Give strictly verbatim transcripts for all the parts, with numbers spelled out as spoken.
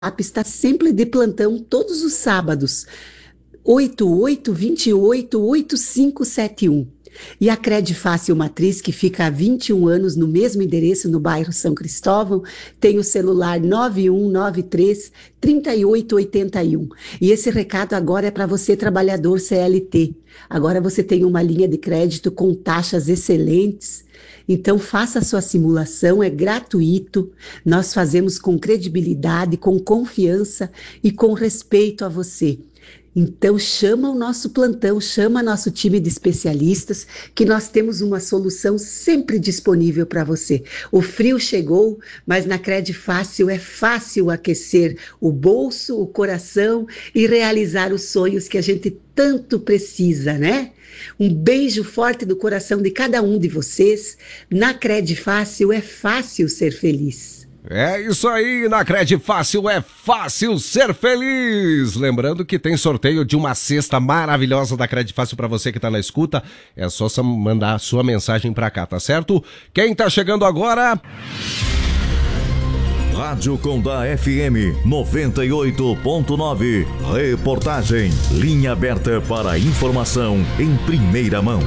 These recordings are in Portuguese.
está sempre de plantão todos os sábados, oito oito dois oito oito cinco sete um. E a Cred Fácil Matriz, que fica há vinte e um anos no mesmo endereço no bairro São Cristóvão, tem o celular nove um nove três, três oito oito um. E esse recado agora é para você, trabalhador C L T. Agora você tem uma linha de crédito com taxas excelentes. Então faça a sua simulação, é gratuito. Nós fazemos com credibilidade, com confiança e com respeito a você. Então chama o nosso plantão, chama nosso time de especialistas, que nós temos uma solução sempre disponível para você. O frio chegou, mas na Cred Fácil é fácil aquecer o bolso, o coração e realizar os sonhos que a gente tanto precisa, né? Um beijo forte do coração de cada um de vocês. Na Cred Fácil é fácil ser feliz. É isso aí, na Cred Fácil é fácil ser feliz. Lembrando que tem sorteio de uma cesta maravilhosa da Cred Fácil para você que tá na escuta. É só mandar a sua mensagem para cá, tá certo? Quem tá chegando agora? Rádio Condá F M noventa e oito ponto nove. Reportagem. Linha aberta para informação em primeira mão.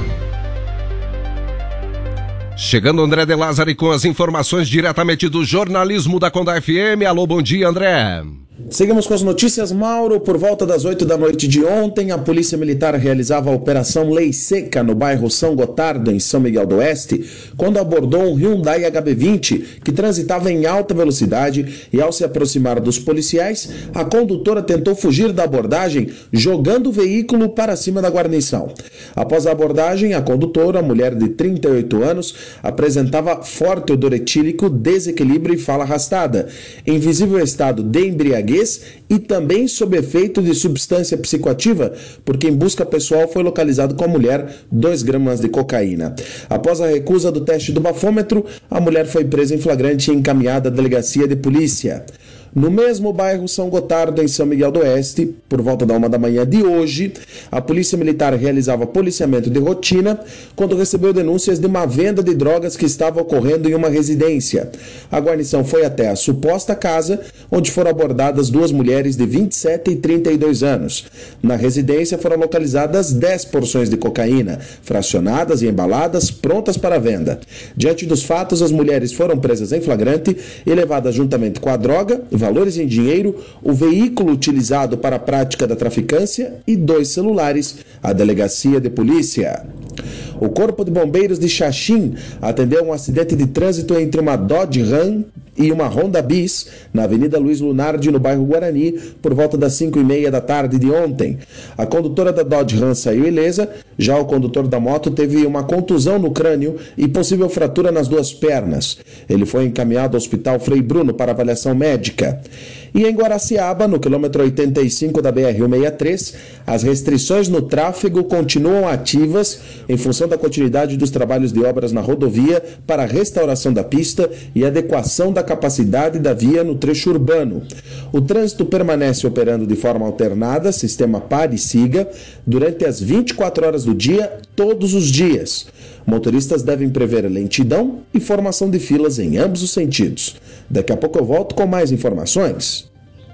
Chegando André de Lázari com as informações diretamente do jornalismo da Condá F M. Alô, bom dia, André. Seguimos com as notícias, Mauro. Por volta das oito da noite de ontem, a Polícia Militar realizava a Operação Lei Seca no bairro São Gotardo, em São Miguel do Oeste, quando abordou um Hyundai H B vinte que transitava em alta velocidade e, ao se aproximar dos policiais, a condutora tentou fugir da abordagem, jogando o veículo para cima da guarnição. Após a abordagem, a condutora, mulher de trinta e oito anos, apresentava forte odor etílico, desequilíbrio e fala arrastada, em visível estado de embriaguez e também sob efeito de substância psicoativa, porque em busca pessoal foi localizado com a mulher dois gramas de cocaína. Após a recusa do teste do bafômetro, a mulher foi presa em flagrante e encaminhada à delegacia de polícia. No mesmo bairro São Gotardo, em São Miguel do Oeste, por volta da uma da manhã de hoje, a Polícia Militar realizava policiamento de rotina quando recebeu denúncias de uma venda de drogas que estava ocorrendo em uma residência. A guarnição foi até a suposta casa, onde foram abordadas duas mulheres de vinte e sete e trinta e dois anos. Na residência foram localizadas dez porções de cocaína, fracionadas e embaladas, prontas para venda. Diante dos fatos, as mulheres foram presas em flagrante e levadas juntamente com a droga, valores em dinheiro, o veículo utilizado para a prática da traficância e dois celulares à delegacia de polícia. O Corpo de Bombeiros de Xaxim atendeu um acidente de trânsito entre uma Dodge Ram e uma Honda Bis na Avenida Luiz Lunardi, no bairro Guarani, por volta das cinco e meia da tarde de ontem. A condutora da Dodge Ram saiu ilesa, já o condutor da moto teve uma contusão no crânio e possível fratura nas duas pernas. Ele foi encaminhado ao Hospital Frei Bruno para avaliação médica. E em Guaraciaba, no quilômetro oitenta e cinco da B R cento e sessenta e três, as restrições no tráfego continuam ativas em função da continuidade dos trabalhos de obras na rodovia para a restauração da pista e adequação da capacidade da via no trecho urbano. O trânsito permanece operando de forma alternada, sistema pare e siga, durante as vinte e quatro horas do dia, todos os dias. Motoristas devem prever lentidão e formação de filas em ambos os sentidos. Daqui a pouco eu volto com mais informações.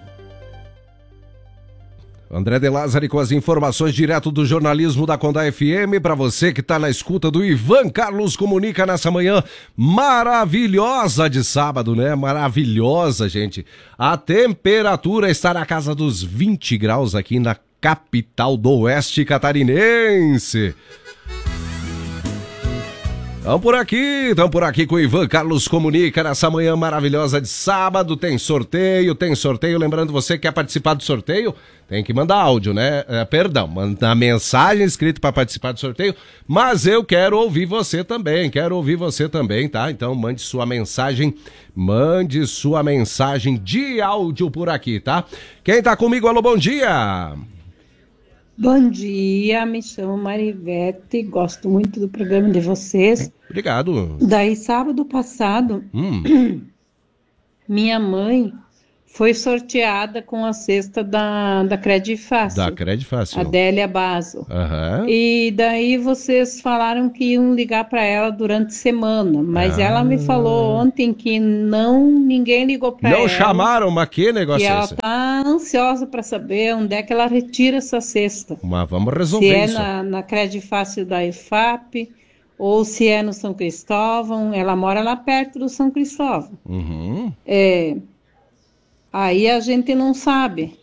André de Lázari com as informações direto do jornalismo da Condá F M para você que está na escuta do Ivan Carlos Comunica nessa manhã maravilhosa de sábado, né? Maravilhosa, gente. A temperatura está na casa dos vinte graus aqui na capital do Oeste Catarinense. Estão por aqui, estão por aqui com o Ivan Carlos Comunica nessa manhã maravilhosa de sábado. Tem sorteio, tem sorteio. Lembrando, você que quer participar do sorteio, tem que mandar áudio, né? É, perdão, mandar mensagem escrita para participar do sorteio. Mas eu quero ouvir você também, quero ouvir você também, tá? Então mande sua mensagem, mande sua mensagem de áudio por aqui, tá? Quem tá comigo, alô, bom dia! Bom dia, me chamo Marivete, gosto muito do programa de vocês. Obrigado. Daí, sábado passado, Hum. minha mãe foi sorteada com a cesta da, da Credifácil. Da Credifácil. Adélia Basso. Aham. E daí vocês falaram que iam ligar para ela durante a semana, mas Ah. ela me falou ontem que não, ninguém ligou para ela. Não chamaram, mas que negócio E é ela esse? tá ansiosa para saber onde é que ela retira essa cesta. Mas vamos resolver Se é isso. na, na Credifácil da I F A P ou se é no São Cristóvão. Ela mora lá perto do São Cristóvão. Uhum. É, aí a gente não sabe.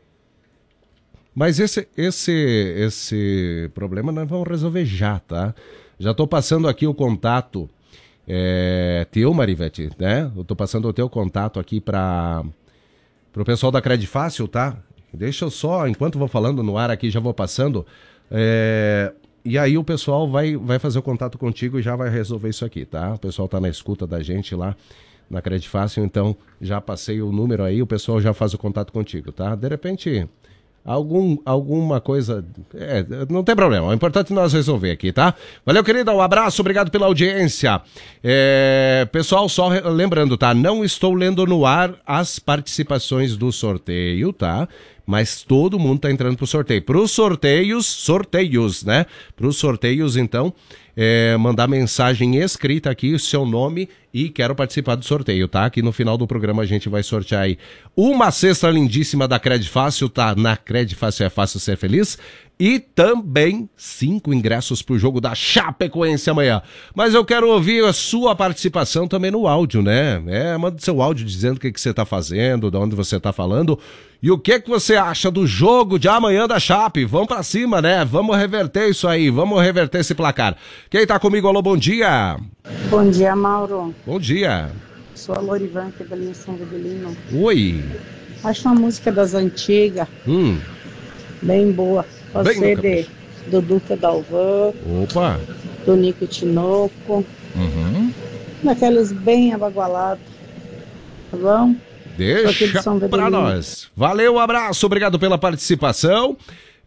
Mas esse, esse, esse problema nós vamos resolver já, tá? Já tô passando aqui o contato é, teu, Marivete, né? Eu tô passando o teu contato aqui para o pessoal da Credifácil, tá? Deixa eu só, enquanto vou falando no ar aqui, já vou passando. É, e aí o pessoal vai, vai fazer o contato contigo e já vai resolver isso aqui, tá? O pessoal tá na escuta da gente lá na Credifácil, então já passei o número aí, o pessoal já faz o contato contigo, tá? De repente... Algum, alguma coisa... É, não tem problema, o importante é nós resolver aqui, tá? Valeu, querida, um abraço, obrigado pela audiência. É, pessoal, só re- lembrando, tá? Não estou lendo no ar as participações do sorteio, tá? Mas todo mundo tá entrando pro sorteio. Pros sorteios, sorteios, né? Pros sorteios, então, é, mandar mensagem escrita aqui, o seu nome e quero participar do sorteio, tá? Aqui no final do programa a gente vai sortear aí uma cesta lindíssima da Credifácil, tá? Na Credifácil é fácil ser feliz. E também cinco ingressos pro jogo da Chapecoense amanhã. Mas eu quero ouvir a sua participação também no áudio, né? É, manda seu áudio dizendo o que, que você tá fazendo, de onde você tá falando. E o que, que você acha do jogo de amanhã da Chape? Vamos pra cima, né? Vamos reverter isso aí, vamos reverter esse placar. Quem tá comigo, alô, bom dia. Bom dia, Mauro. Bom dia. Sou a Lorivan, aqui da linha São Vedelino. Oi. Acho uma música das antigas, Hum. bem boa. Pode Bem ser no de, do Duca Dalvan, Opa. do Nico Tinoco, Uhum. daqueles bem abagualados. Tá bom? Sou aqui de Deixa São pra Vedelino. nós. Valeu, um abraço, obrigado pela participação.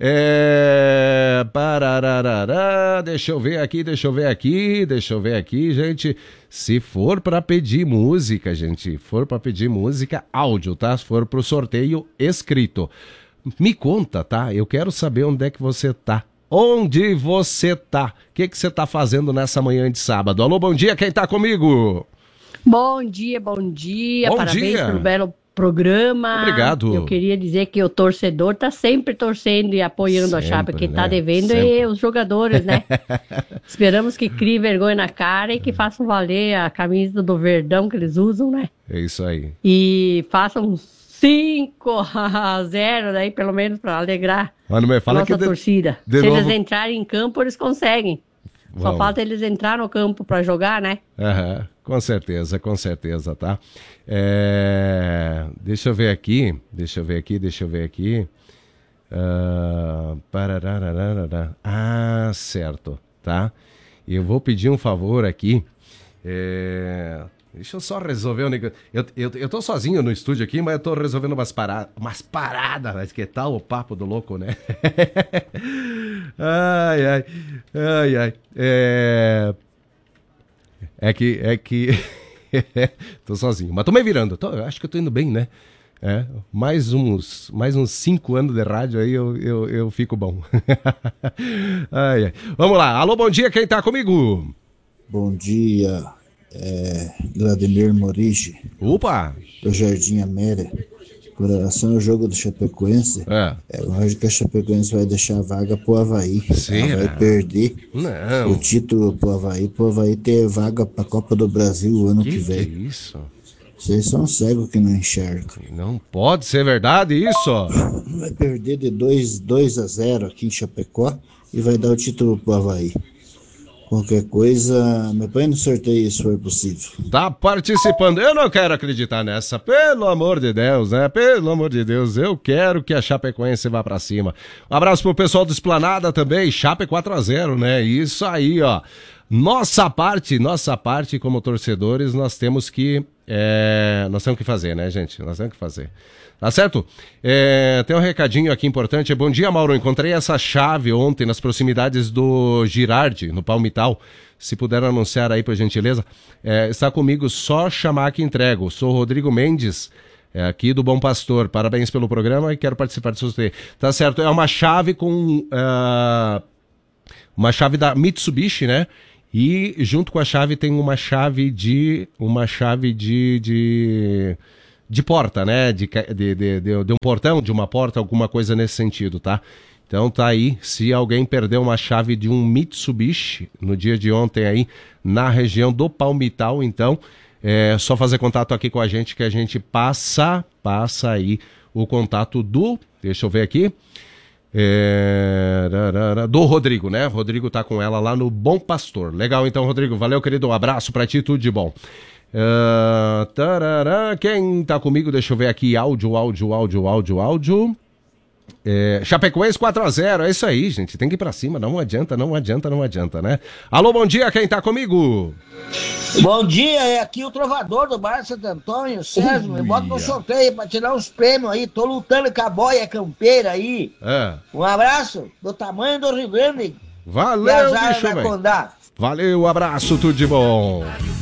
É... Parararará. Deixa eu ver aqui, deixa eu ver aqui, deixa eu ver aqui, gente. Se for pra pedir música, gente, for pra pedir música, áudio, tá? Se for pro sorteio, escrito. Me conta, tá? Eu quero saber onde é que você tá. Onde você tá? O que que você tá fazendo nessa manhã de sábado? Alô, bom dia, quem tá comigo? Bom dia, bom dia, Bom parabéns dia. pelo belo programa. Obrigado. Eu queria dizer que o torcedor tá sempre torcendo e apoiando a Sempre, Chape. Quem tá né? devendo Sempre. é os jogadores, né? Esperamos que crie vergonha na cara e que façam valer a camisa do Verdão que eles usam, né? É isso aí. E façam cinco a zero daí, pelo menos, para alegrar Mas não me a fala nossa que de- torcida. de Se novo- eles entrarem em campo, eles conseguem. Só Vamos. falta eles entrar no campo para jogar, né? Aham, com certeza, com certeza, tá? É, deixa eu ver aqui, deixa eu ver aqui, deixa eu ver aqui. Ah, parararararara. Ah, certo, tá? Eu vou pedir um favor aqui. É, deixa eu só resolver um negócio. Eu, eu, eu tô sozinho no estúdio aqui, mas eu tô resolvendo umas paradas, umas paradas, mas que tal o papo do louco, né? Ai, ai, ai, ai. É, é que, é que, tô sozinho, mas tô me virando, tô, eu acho que eu tô indo bem, né? É, mais uns, mais uns cinco anos de rádio aí eu, eu, eu fico bom. Ai, ai. Vamos lá, alô, bom dia, quem tá comigo? Bom dia, é, Vladimir Morigi, Opa! do Jardim América. Com relação ao jogo do Chapecoense, É. é lógico que a Chapecoense vai deixar a vaga pro Avaí. Será? Ela vai perder Não. o título pro Avaí, pro Avaí ter vaga pra Copa do Brasil o ano que, Que que é vem. isso? Vocês são cegos que não enxergam. Não pode ser verdade isso? Vai perder de dois a zero aqui em Chapecó e vai dar o título pro Avaí. Qualquer coisa, me põe no sorteio se for possível. Tá participando. Eu não quero acreditar nessa. Pelo amor de Deus, né? Pelo amor de Deus. Eu quero que a Chapecoense vá pra cima. Um abraço pro pessoal do Esplanada também. Chape quatro a zero, né? Isso aí, ó. Nossa parte, nossa parte como torcedores, nós temos que... É, nós temos que fazer, né, gente? Nós temos que fazer. Tá certo? É, tem um recadinho aqui importante. Bom dia, Mauro. Encontrei essa chave ontem nas proximidades do Girardi, no Palmital. Se puder anunciar aí, por gentileza. É, está comigo, só chamar que entrego. Sou Rodrigo Mendes, É aqui do Bom Pastor. Parabéns pelo programa e quero participar do sorteio. Tá certo, é uma chave com... Uh, uma chave da Mitsubishi, né? E junto com a chave tem uma chave de... Uma chave de... de... de porta, né? De, de, de, de, de um portão, de uma porta, alguma coisa nesse sentido, tá? Então tá aí, se alguém perdeu uma chave de um Mitsubishi no dia de ontem aí, na região do Palmital, então é só fazer contato aqui com a gente que a gente passa, passa aí o contato do, deixa eu ver aqui, é, do Rodrigo, né? Rodrigo tá com ela lá no Bom Pastor. Legal então, Rodrigo, valeu, querido, um abraço pra ti, tudo de bom. Uh, tarará, quem tá comigo, deixa eu ver aqui, áudio, áudio, áudio, áudio, áudio. É, Chapecoense quatro a zero, é isso aí, gente, tem que ir pra cima, não adianta, não adianta, não adianta, né? Alô, bom dia, quem tá comigo? Bom dia, é aqui o trovador do bairro Santo Antônio, Sérgio, me bota no sorteio pra tirar uns prêmios aí, tô lutando com a boia campeira aí. É. Um abraço do tamanho do Rio Grande. Valeu, bicho, velho. Valeu, abraço, tudo de bom.